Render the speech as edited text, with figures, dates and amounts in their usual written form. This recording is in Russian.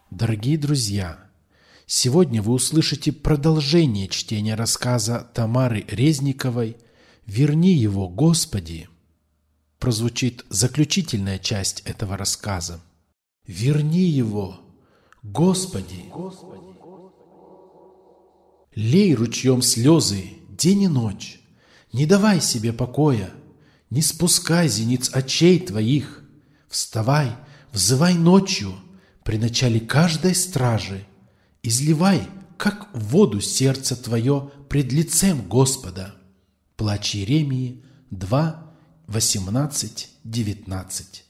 Дорогие друзья, сегодня вы услышите продолжение чтения рассказа Тамары Резниковой «Верни его, Господи». Прозвучит заключительная часть этого рассказа. «Верни его, Господи». Лей ручьем слезы день и ночь, не давай себе покоя, не спускай зениц очей твоих. Вставай, взывай ночью при начале каждой стражи, изливай, как в воду, сердце твое пред лицем Господа. Плач Иеремии 2, 18, 19.